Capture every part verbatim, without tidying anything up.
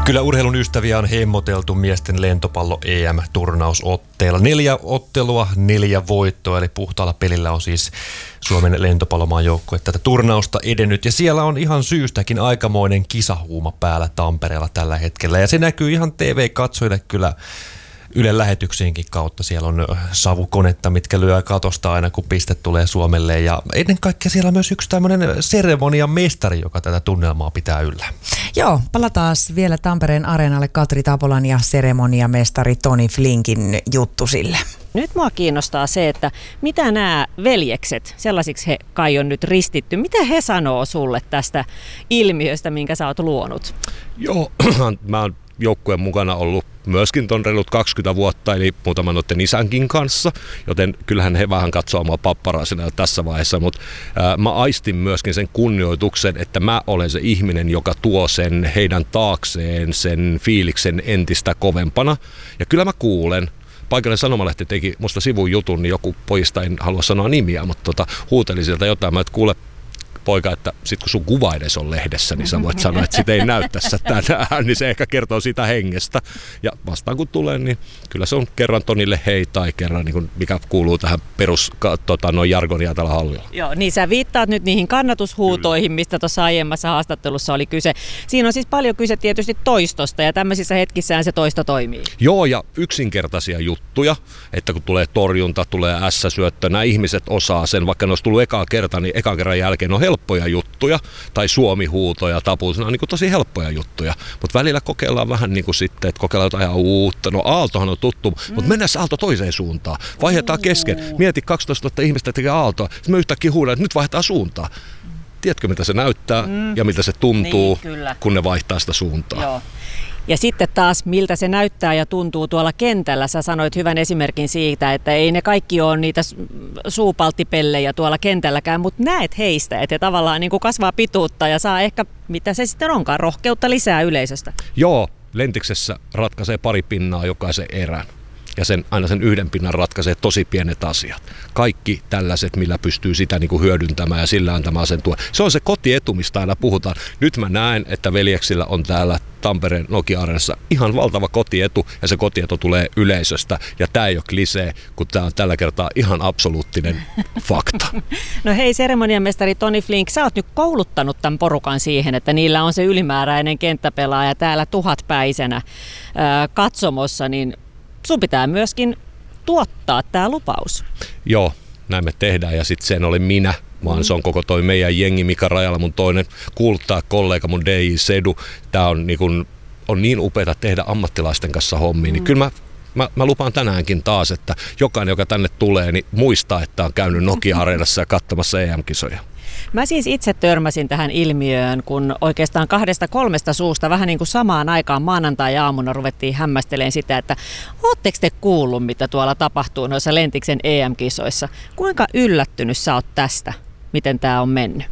Kyllä urheilun ystäviä on hemmoteltu miesten lentopallo E M-turnausotteilla. Neljä ottelua, neljä voittoa, eli puhtaalla pelillä on siis Suomen lentopallomaan joukkue tätä turnausta edennyt. Ja siellä on ihan syystäkin aikamoinen kisahuuma päällä Tampereella tällä hetkellä. Ja se näkyy ihan T V-katsojille kyllä Ylen lähetyksiinkin kautta. Siellä on savukonetta, mitkä lyö katosta aina, kun piste tulee Suomelle. Ja ennen kaikkea siellä on myös yksi tämmöinen seremonian mestari, joka tätä tunnelmaa pitää yllä. Joo, palataan vielä Tampereen areenalle Katri Tapolan ja seremoniamestari Tony Flinkin juttu sille. Nyt mua kiinnostaa se, että mitä nämä veljekset, sellaisiksi he kai on nyt ristitty, mitä he sanoo sulle tästä ilmiöstä, minkä sä oot luonut? Joo, mä oon joukkueen mukana ollut myöskin ton reilut kaksikymmentä vuotta, eli muutaman noiden isänkin kanssa, joten kyllähän he vähän katsoo mua papparaisena tässä vaiheessa, mutta ää, mä aistin myöskin sen kunnioituksen, että mä olen se ihminen, joka tuo sen heidän taakseen, sen fiiliksen entistä kovempana, ja kyllä mä kuulen. Paikallinen sanomalehti teki musta sivun jutun, niin joku pojista, en halua sanoa nimiä, mutta tota, huuteli sieltä jotain, mä et kuule poika, että sit kun sun kuva edes on lehdessä, niin sä voit sanoa, että sitä ei näy tässä tänään, niin se ehkä kertoo siitä hengestä. Ja vastaan kun tulee, niin kyllä se on kerran Tonille hei tai kerran, niin kuin mikä kuuluu tähän perus tota, noin jargonia tällä hallilla. Joo, niin sä viittaat nyt niihin kannatushuutoihin, kyllä, mistä tuossa aiemmassa haastattelussa oli kyse. Siinä on siis paljon kyse tietysti toistosta ja tämmöisissä hetkissään se toisto toimii. Joo, ja yksinkertaisia juttuja, että kun tulee torjunta, tulee ässäsyöttö, nämä ihmiset osaa sen, vaikka ne olisi tullut ekaa kertaa, niin ekan kerran jälkeen on helppoja juttuja, tai suomihuutoja, tapuus, ne on niin kuin tosi helppoja juttuja, mutta välillä kokeillaan vähän niin kuin sitten, että kokeillaan jotain ihan uutta. No aaltohan on tuttu, mm. mutta mennään se aalto toiseen suuntaan. Vaihdetaan kesken. Mieti kaksitoistatuhatta ihmistä tekee aaltoa, sitten me yhtäkkiä huudan, että nyt vaihdetaan suuntaa. Tiedätkö, mitä se näyttää mm. ja miltä se tuntuu, niin, kun ne vaihtaa sitä suuntaa? Joo. Ja sitten taas, miltä se näyttää ja tuntuu tuolla kentällä. Sä sanoit hyvän esimerkin siitä, että ei ne kaikki ole niitä suupalttipellejä tuolla kentälläkään, mutta näet heistä, että he tavallaan niin kuin kasvaa pituutta ja saa ehkä, mitä se sitten onkaan, rohkeutta lisää yleisöstä. Joo, Lentiksessä ratkaisee pari pinnaa jokaisen erän. Ja sen, aina sen yhden pinnan ratkaisee tosi pienet asiat. Kaikki tällaiset, millä pystyy sitä niin kuin hyödyntämään ja sillä antamaan sen tuen. Se on se kotietu, mistä aina puhutaan. Nyt mä näen, että veljeksillä on täällä Tampereen Nokia-areenassa ihan valtava kotietu, ja se kotietu tulee yleisöstä. Ja tää ei ole klisee, kun tää on tällä kertaa ihan absoluuttinen fakta. No hei, seremoniamestari Tony Flink, sä oot nyt kouluttanut tämän porukan siihen, että niillä on se ylimääräinen kenttäpelaaja täällä tuhatpäisenä ää, katsomossa, niin sun pitää myöskin tuottaa tämä lupaus. Joo, näin me tehdään, ja sitten sen oli minä, vaan mm. se on koko toi meidän jengi, Mika Rajala, mun toinen kuuluttaa kollega, mun D J Sedu. Tää on niin, kun, on niin upeata tehdä ammattilaisten kanssa hommia, mm. niin kyllä mä, mä, mä lupaan tänäänkin taas, että jokainen, joka tänne tulee, niin muistaa, että on käynyt Nokia-areenassa ja katsomassa E M-kisoja. Mä siis itse törmäsin tähän ilmiöön, kun oikeastaan kahdesta kolmesta suusta vähän niin kuin samaan aikaan maanantai-aamuna ruvettiin hämmästelemään sitä, että ootteko te kuullut, mitä tuolla tapahtuu noissa Lentiksen E M-kisoissa? Kuinka yllättynyt sä oot tästä, miten tää on mennyt?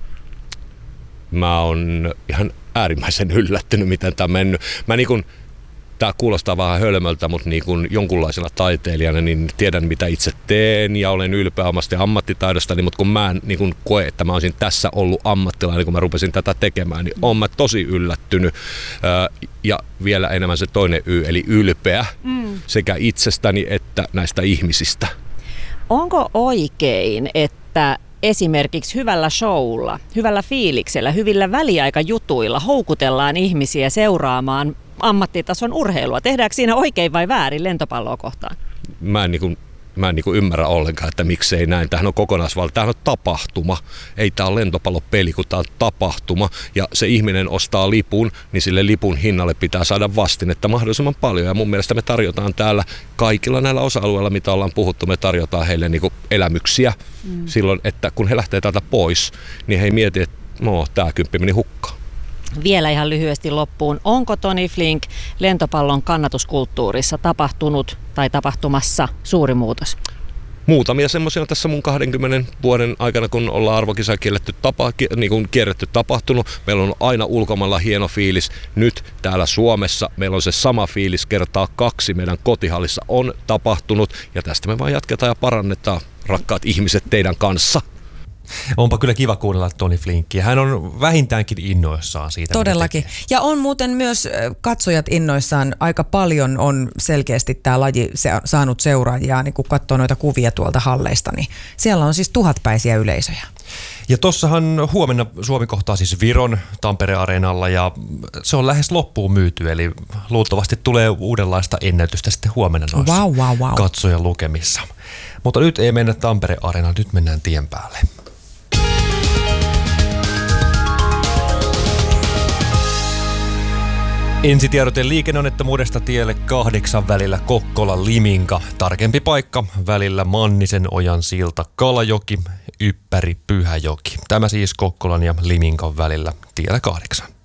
Mä oon ihan äärimmäisen yllättynyt, miten tää on mennyt. Mä niin kun, tää kuulostaa vähän hölmöltä, mutta niin kun jonkunlaisena taiteilijana niin tiedän, mitä itse teen, ja olen ylpeä omasta ammattitaidostani, mutta kun mä en niin kun koe, että mä olisin tässä ollut ammattilainen, kun mä rupesin tätä tekemään, niin oon mä tosi yllättynyt. Ja vielä enemmän se toinen Y, eli ylpeä mm. sekä itsestäni että näistä ihmisistä. Onko oikein, että esimerkiksi hyvällä showlla, hyvällä fiiliksellä, hyvillä väliaikajutuilla houkutellaan ihmisiä seuraamaan ammattitason urheilua? Tehdäänkö siinä oikein vai väärin lentopalloa kohtaan? Mä en, niin kuin, mä en niin kuin ymmärrä ollenkaan, että miksei näin. Tämähän on kokonaisvalta. Tämähän on tapahtuma. Ei tämä ole lentopallopeli, kun tämä on tapahtuma. Ja se ihminen ostaa lipun, niin sille lipun hinnalle pitää saada vastinetta mahdollisimman paljon. Ja mun mielestä me tarjotaan täällä kaikilla näillä osa-alueilla, mitä ollaan puhuttu, me tarjotaan heille niin kuin elämyksiä mm. silloin, että kun he lähtee täältä pois, niin he ei mieti, että no, tämä kymppi meni hukkaan. Vielä ihan lyhyesti loppuun. Onko Tony Flink lentopallon kannatuskulttuurissa tapahtunut tai tapahtumassa suuri muutos? Muutamia semmoisia tässä mun kahdenkymmenen vuoden aikana, kun ollaan arvokisa kielletty tapa, niin kuin kierretty tapahtunut. Meillä on aina ulkomailla hieno fiilis. Nyt täällä Suomessa meillä on se sama fiilis kertaa kaksi. Meidän kotihallissa on tapahtunut, ja tästä me vaan jatketaan ja parannetaan, rakkaat ihmiset, teidän kanssa. Onpa kyllä kiva kuunnella Tony Flinkkiä. Hän on vähintäänkin innoissaan siitä. Todellakin. Ja on muuten myös katsojat innoissaan. Aika paljon on selkeästi tämä laji saanut seuraajia, niin kun katsoo noita kuvia tuolta halleista, niin siellä on siis tuhatpäisiä yleisöjä. Ja tossahan huomenna Suomi kohtaa siis Viron Tampere-areenalla ja se on lähes loppuun myyty, eli luultavasti tulee uudenlaista ennätystä sitten huomenna noissa wow, wow, wow. katsojan lukemissa. Mutta nyt ei mennä Tampere-areenaan, nyt mennään tien päälle. Ensitiedote liikenneonnettomuudesta tielle kahdeksan välillä Kokkola-Liminka. Tarkempi paikka välillä Mannisen ojan silta Kalajoki, Yppäri Pyhäjoki. Tämä siis Kokkolan ja Liminkan välillä tiellä kahdeksan.